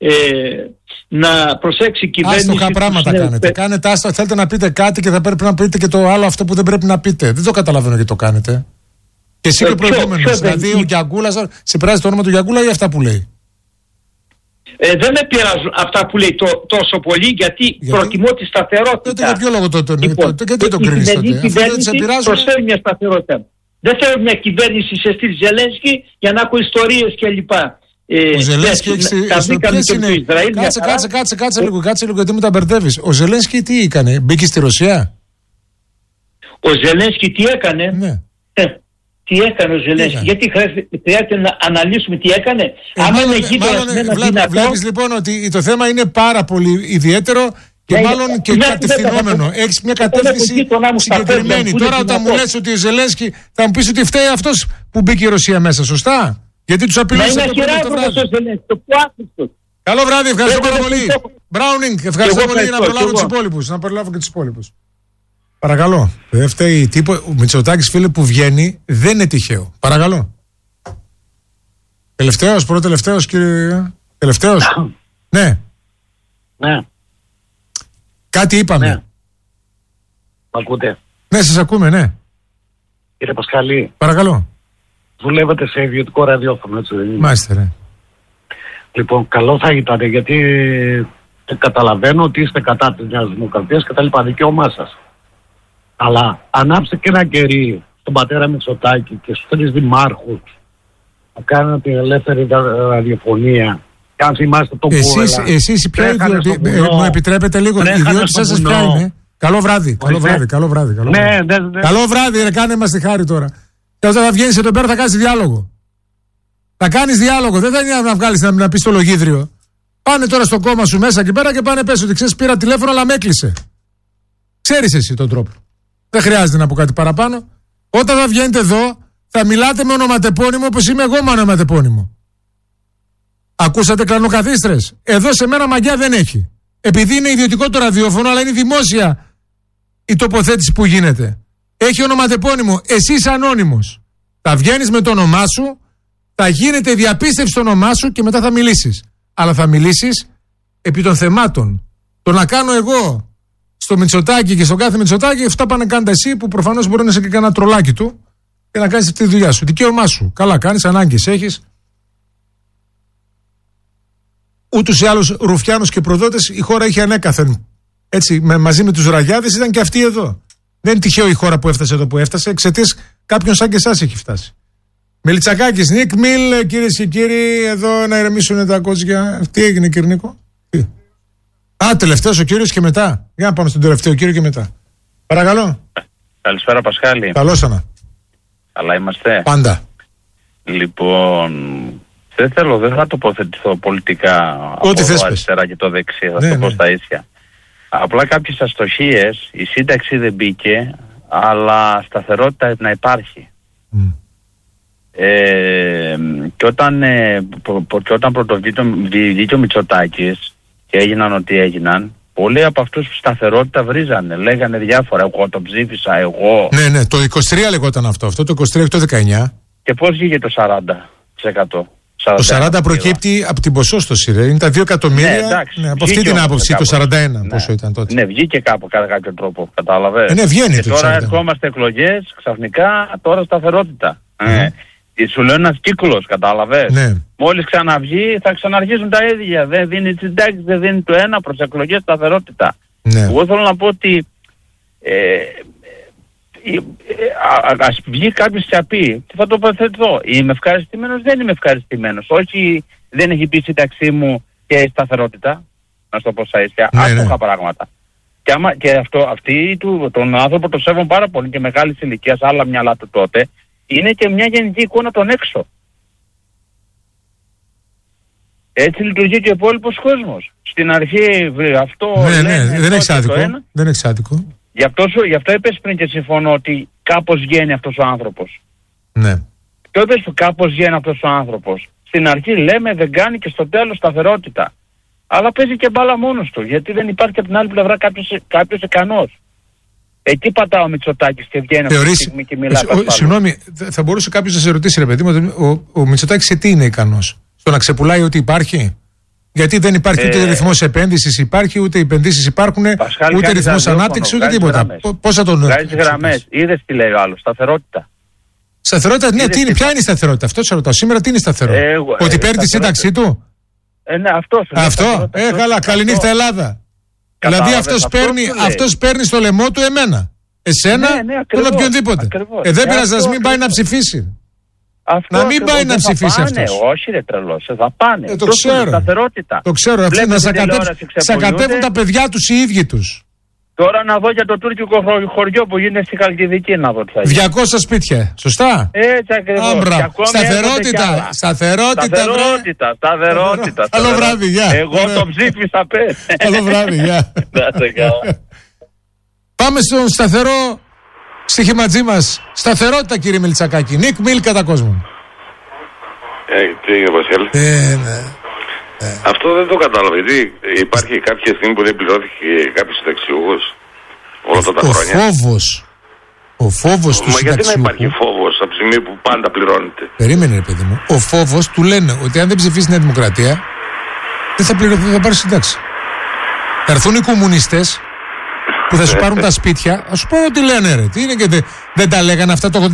Να προσέξει η κυβέρνηση. Άστοχα πράγματα κάνετε. Θέλετε να πείτε κάτι και θα πρέπει να πείτε και το άλλο αυτό που δεν πρέπει να πείτε. Δεν το καταλαβαίνω γιατί το κάνετε. Και εσύ και ο προηγούμενος. Δηλαδή ο Γιανγκούλας, σε πειράζει το όνομα του Γιανγκούλα ή αυτά που λέει? Δεν με πειράζουν αυτά που λέει τόσο πολύ, γιατί προτιμώ τη σταθερότητα. Τότε για ποιο λόγο γιατί το κρίνεις τότε? Η κυβέρνηση προσφέρει μια σταθερότητα. Δεν θέλω μια κυβέρνηση σε στυλ Ζελένσκι για να έχω ιστορίες κλπ. Ο Ζελένσκι είναι. Κάτσε λίγο γιατί μου τα μπερδεύεις. Ο Ζελένσκι τι έκανε? Μπήκε στη Ρωσία? Ο Ζελένσκι τι έκανε? Ναι. Τι έκανε ο Ζελένσκι? Γιατί χρειάζεται να αναλύσουμε τι έκανε? Βλέπεις λοιπόν ότι το θέμα είναι πάρα πολύ ιδιαίτερο και μάλλον και κατευθυνόμενο. Έχεις μια κατεύθυνση συγκεκριμένη. Τώρα όταν μου λες ότι ο Ζελένσκι, θα μου πεις ότι φταίει αυτός που μπήκε η Ρωσία μέσα, σωστά? Γιατί τους απειλούσε το βράδυ. Καλό βράδυ, ευχαριστώ πάρα πολύ. Μπράουνινγκ, ευχαριστώ πολύ για να προλάβω τους υπόλοιπους. Να προλάβω και τους υπόλοιπους. Παρακαλώ. Δεν φταίει τίποτα. Ο Μητσοτάκης, φίλε, που βγαίνει δεν είναι τυχαίο. Παρακαλώ. Πρώτο-τελευταίος, κύριε. Τελευταίος. Ναι. Κάτι είπαμε. Ναι. Μ' ακούτε? Ναι, σας ακούμε, ναι. Κύριε Πασχαλή. Παρακαλώ. Δουλεύετε σε ιδιωτικό ραδιόφωνο, έτσι δεν είναι? Μάλιστα, ναι. Λοιπόν, καλό θα ήταν, γιατί καταλαβαίνω ότι είστε κατά της Νέας Δημοκρατίας και τα λοιπά, δικαίωμά σας. Αλλά ανάψτε και ένα κερί στον πατέρα Μητσοτάκη και στους 3 δημάρχους που κάνουν την ελεύθερη ραδιοφωνία. Και αν θυμάστε τον Κούβελα. Εσείς ποια μου επιτρέπετε λίγο, η ιδιότητα σας ποια είναι? Καλό βράδυ. Καλό βράδυ, ρε, κάνε μας τη χάρη τώρα. Και όταν θα βγαίνεις εδώ πέρα θα κάνεις διάλογο. Θα κάνεις διάλογο, δεν θα είναι να βγάλεις να πεις το λογίδριο. Πάνε τώρα στο κόμμα σου μέσα και πέρα και πάνε πες ότι ξέρεις, πήρα τηλέφωνο αλλά με έκλεισε. Ξέρεις εσύ τον τρόπο. Δεν χρειάζεται να πω κάτι παραπάνω. Όταν θα βγαίνετε εδώ θα μιλάτε με ονοματεπώνυμο όπως είμαι εγώ με ονοματεπώνυμο. Ακούσατε κλανοκαθίστρες? Εδώ σε μένα μαγιά δεν έχει. Επειδή είναι ιδιωτικό το ραδιόφωνο, αλλά είναι δημόσια η τοποθέτηση που γίνεται. Έχει ονοματεπώνυμο. Εσύ είσαι ανώνυμος. Θα βγαίνεις με το όνομά σου, θα γίνεται διαπίστευση το όνομά σου και μετά θα μιλήσεις. Αλλά θα μιλήσεις επί των θεμάτων. Το να κάνω εγώ στο Μητσοτάκη και στον κάθε Μητσοτάκη, αυτά πάνε κάντα εσύ που προφανώς μπορεί να είσαι και κανένα τρολάκι του και να κάνεις αυτή τη δουλειά σου. Δικαίωμά σου. Καλά κάνεις, ανάγκες έχεις. Ούτως ή άλλως ρουφιάνους και προδότες η χώρα είχε ανέκαθεν. Έτσι, μαζί με τους ραγιάδες ήταν και αυτοί εδώ. Δεν είναι τυχαίο η χώρα που έφτασε εδώ που έφτασε, εξαιτίας κάποιον σαν και εσάς έχει φτάσει. Μελιτσακάκης, Νίκ Μιλ, κυρίες και κύριοι, εδώ να ηρεμήσουν τα κότσια. Τι έγινε, κύριε Νίκο? Τελευταίος ο κύριος και μετά. Για να πάμε στον τελευταίο κύριο και μετά. Παρακαλώ. Καλησπέρα, Πασχάλη. Καλώς ανα. Καλά είμαστε? Πάντα. Λοιπόν, δεν θα τοποθετηθώ πολιτικά από το αριστερά και το δεξί, θα το πω στα ίσια. Απλά κάποιες αστοχίες, η σύνταξη δεν μπήκε, αλλά σταθερότητα να υπάρχει. Και όταν πρωτοβγήκε ο Μητσοτάκης και έγιναν ό,τι έγιναν, πολλοί από αυτούς που σταθερότητα βρίζανε, λέγανε διάφορα, εγώ το ψήφισα, εγώ... Ναι, το 23 λεγόταν αυτό το 23 το 19. Και πώς βγήκε το 40%? Το 40 προκύπτει από την ποσόστοση, ρε. Είναι τα 2 εκατομμύρια. Ναι, από αυτή την άποψη, το 41 πόσο ήταν τότε. Ναι, βγήκε κάπου κατά κάποιο τρόπο, κατάλαβες. Ναι, βγαίνει. Και τώρα ερχόμαστε εκλογές, ξαφνικά τώρα σταθερότητα. Σου λέω ένας κύκλος, κατάλαβες. Ναι. Μόλις ξαναβγεί θα ξαναρχίσουν τα ίδια. Δεν δίνει τις συντάξεις, δεν δίνει το ένα, προς εκλογές σταθερότητα. Ναι. Εγώ θέλω να πω ότι ας βγει κάποιος και πει, τι θα τοποθετηθώ, είμαι ευχαριστημένος, δεν είμαι ευχαριστημένος. Όχι, δεν έχει πει η σύνταξή μου και σταθερότητα, να σου το πω στα ίσια, άστοχα πράγματα. Και τον άνθρωπο το σέβομαι πάρα πολύ και μεγάλης ηλικίας, άλλα μυαλά του τότε, είναι και μια γενική εικόνα των έξω. Έτσι λειτουργεί και ο υπόλοιπος κόσμος. Στην αρχή αυτό... δεν έχει άδικο. Γι' αυτό είπες πριν και συμφωνώ ότι κάπως βγαίνει αυτός ο άνθρωπος. Ναι. Και όταν που κάπως βγαίνει αυτός ο άνθρωπος, στην αρχή λέμε δεν κάνει και στο τέλος σταθερότητα. Αλλά παίζει και μπάλα μόνος του, γιατί δεν υπάρχει από την άλλη πλευρά κάποιος ικανός. Εκεί πατάω ο Μητσοτάκης και βγαίνει αυτή τη στιγμή και μιλάει. Συγγνώμη, θα μπορούσε κάποιος να σε ρωτήσει, ρε παιδί μου, ο Μητσοτάκης σε τι είναι ικανός? Στο να ξεπουλάει ό,τι υπάρχει? Γιατί δεν υπάρχει ούτε ρυθμός επένδυσης υπάρχει, ούτε επενδύσεις υπάρχουν, ούτε ρυθμός ανάπτυξης, ούτε τίποτα. Πώς θα τον... Βγάζει γραμμές. Είδες τι λέει ο άλλος? Σταθερότητα. Σταθερότητα, ναι, ποια είναι η σταθερότητα? Αυτό σε ρωτάω. Σήμερα τι είναι η σταθερότητα? Ότι παίρνει τη σύνταξή του? Ναι, αυτό. Καλά, καληνύχτα Ελλάδα. Δηλαδή αυτός παίρνει στο λαιμό του εμένα. Εσένα, τον οποιονδήποτε. Δεν πειράζει να μην πάει να ψηφίσει. Να μην πάει να ψηφίσει αυτός. Όχι ρε τρελός, θα πάνε. Το ξέρω. Το ξέρω. Να σακατεύουν τα παιδιά τους οι ίδιοι τους. Τώρα να δω για το τουρκικό χωριό που γίνεται στη Χαλκιδική, να δω τι θα γίνει. 200 σπίτια, σωστά. Έτσι ακριβώς. Σταθερότητα. Καλό βράδυ, γεια. Εγώ το ψήφισα, πες. Καλό βράδυ, γεια. Πάμε στον σταθερό στοιχηματζή μας. Σταθερότητα, κύριε Μιλτσακάκη. Νίκ Μιλ κατά κόσμο. Τι έγινε, Πασχάλη? Αυτό δεν το κατάλαβα. Γιατί υπάρχει κάποια στιγμή που δεν πληρώθηκε κάποιος συνταξιούχος όλα αυτά τα χρόνια. Ο φόβος του συνταξιούχου. Μα γιατί να υπάρχει φόβος από τη στιγμή που πάντα πληρώνεται? Περίμενε, ρε παιδί μου. Ο φόβος του λένε ότι αν δεν ψηφίσει η Νέα Δημοκρατία δεν θα πάρει συντάξη. Θα έρθουν οι κομμουνιστές που θα σου πάρουν τα σπίτια. Α σου πω τι λένε, ρε. Τι είναι και δεν τα λέγανε αυτά το 81?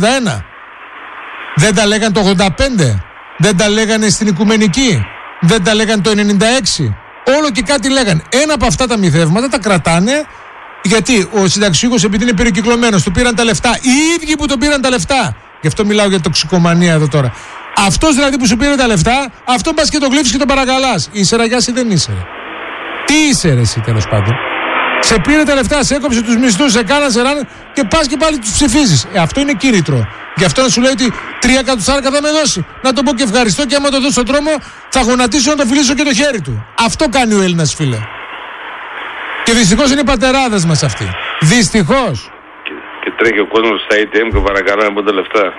Δεν τα λέγανε το 85? Δεν τα λέγανε στην Οικουμενική? Δεν τα λέγανε το 96? Όλο και κάτι λέγανε. Ένα από αυτά τα μυθεύματα τα κρατάνε, γιατί ο συνταξιούχος, επειδή είναι περικυκλωμένος, του πήραν τα λεφτά. Οι ίδιοι που τον πήραν τα λεφτά. Γι' αυτό μιλάω για τοξικομανία εδώ τώρα. Αυτός δηλαδή που σου πήρε τα λεφτά, αυτόν πας και τον κλείψεις και τον παρακαλάς. Είσαι ραγιάς ή δεν είσαι? Τι είσαι ρε εσύ, τέλος πάντων? Σε πήρε τα λεφτά, σε έκοψε τους μισθούς, σε κάνανε, σε ράνε και πας και πάλι τους ψηφίζεις. Αυτό είναι κίνητρο. Γι' αυτό να σου λέει ότι 3 εκατοστάρικα θα με δώσει. Να το πω και ευχαριστώ, και άμα το δώσω στον δρόμο θα γονατίσω να το φιλήσω και το χέρι του. Αυτό κάνει ο Έλληνας, φίλε. Και δυστυχώς είναι οι πατεράδες μας αυτοί. Δυστυχώς. Και τρέχει ο κόσμος στα ATM και παρακαλά να μπουν τα λεφτά.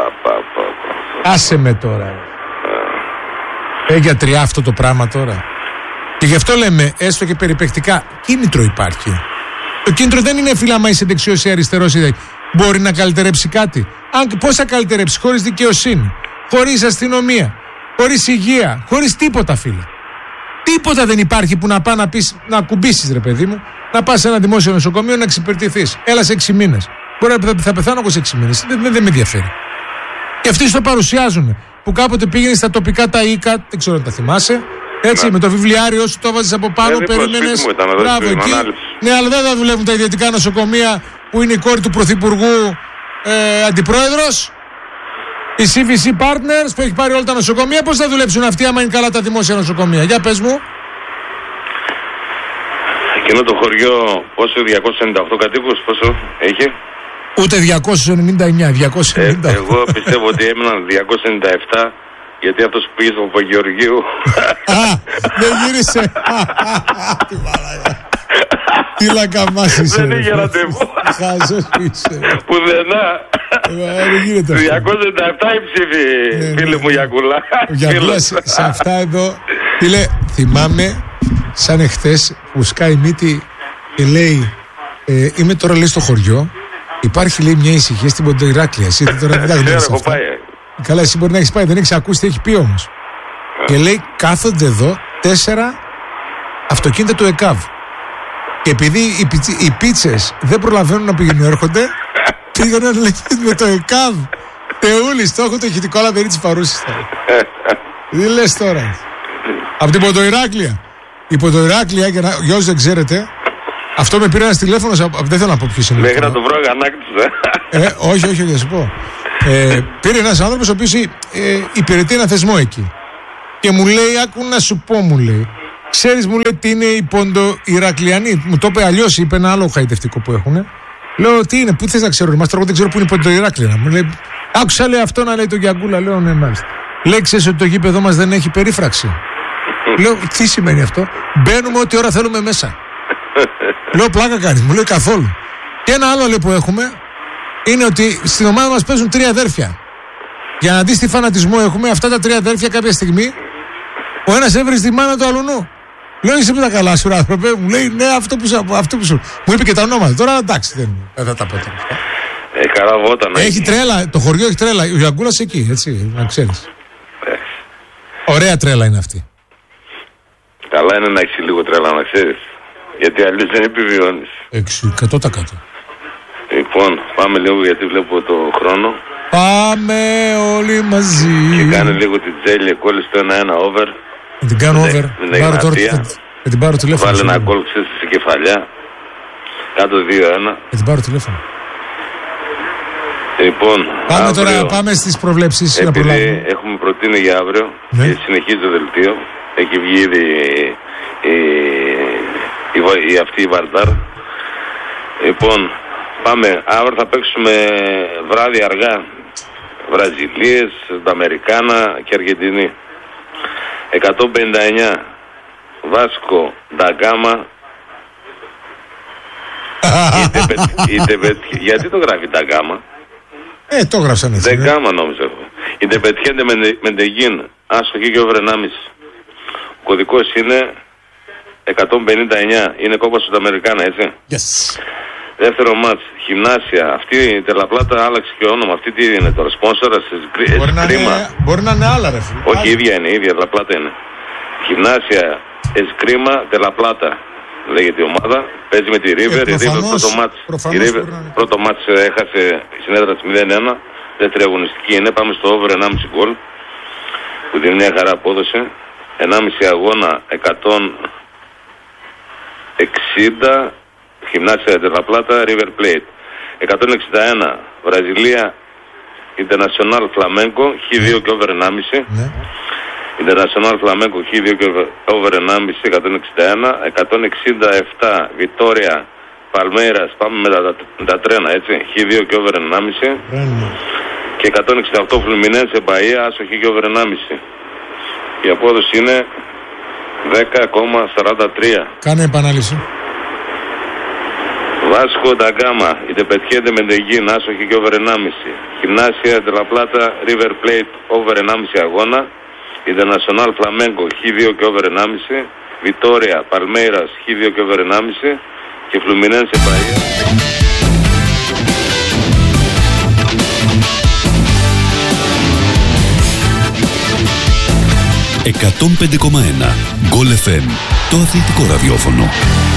Άσε με τώρα. Γιατριά αυτό το πράγμα τώρα. Και γι' αυτό λέμε, έστω και περιπαικτικά, κίνητρο υπάρχει. Το κίνητρο δεν είναι, φίλε, άμα είσαι δεξιός ή αριστερός, μπορεί να καλυτερέψει κάτι. Πώς θα καλυτερέψει? Χωρίς δικαιοσύνη, χωρίς αστυνομία, χωρίς υγεία, χωρίς τίποτα, φίλε. Τίποτα δεν υπάρχει που να πάει να κουμπίσεις, ρε παιδί μου, να πας σε ένα δημόσιο νοσοκομείο να εξυπηρετηθείς. Έλα σε 6 μήνες. Μπορεί να θα πεθάνω εγώ σε 6 μήνες. Δεν με ενδιαφέρει. Και αυτοί το παρουσιάζουν. Που κάποτε πήγαινε στα τοπικά τα οίκα, δεν ξέρω αν τα θυμάσαι. Έτσι, με το βιβλιάριο σου το έβαζες από πάνω, περίμενες. Μπράβο, εκεί. Ναι, αλλά δεν θα δουλεύουν τα ιδιωτικά νοσοκομεία που είναι η κόρη του Πρωθυπουργού αντιπρόεδρος. Οι CVC Partners που έχει πάρει όλα τα νοσοκομεία, πώς θα δουλέψουν αυτοί άμα είναι καλά τα δημόσια νοσοκομεία? Για πες μου. Εκείνο το χωριό, πόσο, 298 κατοίκους, πόσο έχει? Ούτε 299, 298. Εγώ πιστεύω ότι έμειναν 297. Γιατί αυτός που πήγε στο Παπαγεωργίου. Δεν γύρισε. Τι μαλάκα. Τι λακαμάς είσαι. Δεν είχε ραντεβού. Χάζος είσαι. Πουδενά. Δεν γίνεται αυτό. 297 η ψήφη, φίλε μου Γιακούλα. Γιακούλα, σε αυτά εδώ. Φίλε, θυμάμαι σαν εχθές που σκάει μύτη και λέει, είμαι τώρα, λέει, στο χωριό. Υπάρχει, λέει, μια ησυχία στην Ποντοϊράκλεια. Εσύ τώρα δεν τα γνωρίζεις αυτά. Καλά, εσύ μπορεί να έχεις πάει, δεν έχεις ακούσει τι έχει πει όμως. Και λέει, κάθονται εδώ 4 αυτοκίνητα του ΕΚΑΒ. Και επειδή οι πίτσες δεν προλαβαίνουν να πηγαίνουν έρχονται, πήγαιναν, λέει, με το ΕΚΑΒ. Θεούλης, το έχω το ηχητικό λαμπερί της Παρούσης. Τι λες τώρα? Από την Ποντοϊράκλεια. Η Ποντοϊράκλεια, για όσους δεν ξέρετε, αυτό με πήρε ένας τηλέφωνος, δεν θέλω να πω ποιος είναι. Μέχρι να το βρω αγανάκτησα. Όχι, θα σου πω. Πήρε ένας άνθρωπος ο οποίος υπηρετεί ένα θεσμό εκεί. Και μου λέει, άκου να σου πω, μου λέει. Ξέρεις, μου λέει, τι είναι οι Ποντοϊρακλιανοί. Μου το είπε αλλιώς, είπε ένα άλλο χαϊδευτικό που έχουν. Λέω, τι είναι, πού θες να ξέρω, μας τώρα δεν ξέρω πού είναι η Ποντοϊράκλια. Μου λέει, άκουσα, λέει, αυτό να λέει το Γιαγκούλα. Λέω, ναι, μάλιστα. Λέει, ξέρεις ότι το γήπεδο μας δεν έχει περίφραξη. Λέω, τι σημαίνει αυτό? Μπαίνουμε ό,τι ώρα θέλουμε μέσα. Λέω, πλάκα κάνεις? Μου λέει, καθόλου. Και ένα άλλο, λέει, που έχουμε είναι ότι στην ομάδα μας παίζουν 3 αδέρφια. Για να δεις τι φανατισμό έχουμε, αυτά τα 3 αδέρφια κάποια στιγμή ο ένας έβριζε τη μάνα του αλουνού. Λέω, είσαι με τα καλά σου, άνθρωπε? Μου λέει, ναι, αυτό που σου. Μου είπε και τα ονόματα. Τώρα εντάξει, δεν θα τα πω τώρα. Καραβόταν. Έχει τρέλα, το χωριό έχει τρέλα. Ο Γιαγκούλας εκεί, έτσι, να ξέρεις. Ωραία τρέλα είναι αυτή. Καλά είναι να έχεις λίγο τρέλα, να ξέρεις. Γιατί αλλιώς δεν επιβιώνεις. 100%. Λοιπόν, πάμε λίγο γιατί βλέπω το χρόνο. Πάμε όλοι μαζί. Και κάνε λίγο την τζέλια, κόλλησε το 1-1 over. Να την κάνω over. Θα την πάρω τηλέφωνο. Βάλε ένα γκολ στη κεφαλιά. Κάτω 2-1. Θα την πάρω τηλέφωνο. Λοιπόν, πάμε αύριο, τώρα, πάμε στις προβλέψεις. Επειδή έχουμε προτείνει για αύριο, ναι, και συνεχίζει το δελτίο. Έχει βγει ήδη αυτή η Βαρτάρ. Λοιπόν, πάμε. Αύριο θα παίξουμε βράδυ αργά. Βραζιλίες, Αμερικάνα και Αργεντινή. 159 Βάσκο Νταγκάμα. Γιατί το γράφει Νταγκάμα? Το γράψαν έτσι. Νταγκάμα νόμιζα. Η Ντεπετιέντε Μεντεγίν, άσοχη και over 1,5. Ο κωδικός είναι 159. Είναι κόμπα του Αμερικάνα, έτσι. Yes. Δεύτερο μάτς, Γυμνάσια. Αυτή η Τελαπλάτα άλλαξε και όνομα. Αυτή τι είναι τώρα, σπόνσορα, Εσκρίμα. Μπορεί να είναι άλλα, ρε φίλε. Όχι, ίδια είναι, ίδια Τελαπλάτα είναι. Γυμνάσια, Εσκρίμα, Τελαπλάτα. Λέγεται η ομάδα. Παίζει με τη River. Η River πρώτο μάτς έχασε συνέδρα 0-1. Δεύτερη αγωνιστική είναι. Πάμε στο over 1,5 γκολ. Που δίνει μια χαρά απόδοση. 1,5 αγώνα 160. Γυμνάσια Τελαπλάτα, River Plate. 161 Βραζιλία International Flamenco, Χ2 και over 1,5. Ναι. International Flamenco, Χ2 και over 1,5, 161. 167 Βιτόρια Παλμέρας, πάμε με τα τρένα, έτσι. Χ2 και over 1,5. Και 168 Φλουμινένσε Μπαΐα, άσοχη και over 1,5. Η απόδοση είναι 10,43. Κάνε επανάληψη. Βάσκο Νταγκάμα, Ιντεπετιέντε Μεντεγίν, άσοχη και over 1,5. Γυμνάσια Τελαπλάτα, River Plate, over 1,5 αγώνα. International Flamenco, Χ2 και over 1,5. Βιτόρια Παλμέιρας, Χ2 και over 1,5. Και Φλουμινένσε Μπαΐα. «105,1 Γκολ FM», το αθλητικό ραδιόφωνο.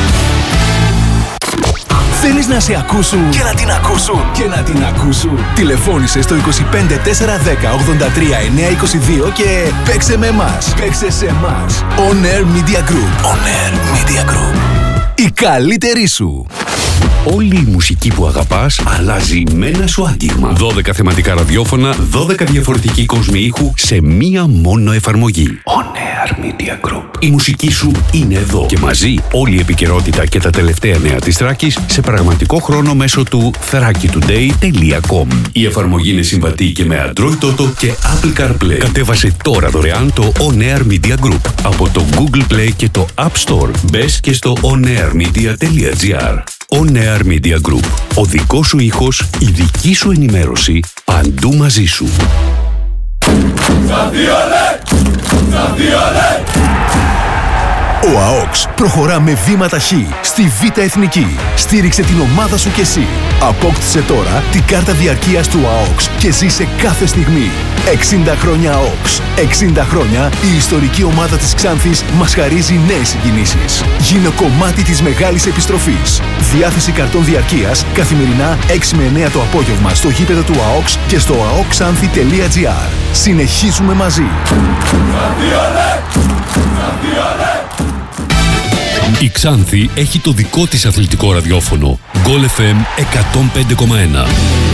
Θέλεις να σε ακούσουν και να την ακούσουν και να την ακούσουν? Τηλεφώνησε στο 25 410 83 922 και παίξε με εμάς. Παίξε σε εμάς. On Air Media Group. On Air Media Group. Η καλύτερη σου. Όλη η μουσική που αγαπάς αλλάζει με ένα σου άγγιγμα. 12 θεματικά ραδιόφωνα, 12 διαφορετικοί κόσμοι ήχου σε μία μόνο εφαρμογή. On Air Media Group. Η μουσική σου είναι εδώ και μαζί όλη η επικαιρότητα και τα τελευταία νέα της Θράκης σε πραγματικό χρόνο μέσω του thrakitoday.com. Η εφαρμογή είναι συμβατή και με Android Auto και Apple CarPlay. Κατέβασε τώρα δωρεάν το On Air Media Group από το Google Play και το App Store. Μπες και στο onairmedia.gr. On Air Media Group. Ο δικός σου ήχος, η δική σου ενημέρωση, παντού μαζί σου. Ο ΑΟΚΣ προχωρά με βήμα ταχύ στη Β' Εθνική. Στήριξε την ομάδα σου κι εσύ. Απόκτησε τώρα την κάρτα διαρκείας του ΑΟΚΣ και ζήσε κάθε στιγμή. 60 χρόνια ΑΟΚΣ. 60 χρόνια η ιστορική ομάδα της Ξάνθης μας χαρίζει νέες συγκινήσεις. Γίνε κομμάτι της μεγάλης επιστροφής. Διάθεση καρτών διαρκείας καθημερινά 6 με 9 το απόγευμα στο γήπεδο του ΑΟΚΣ και στο aoxanthi.gr. Συνεχίζουμε μαζί. Η Ξάνθη έχει το δικό της αθλητικό ραδιόφωνο. Goal FM 105,1.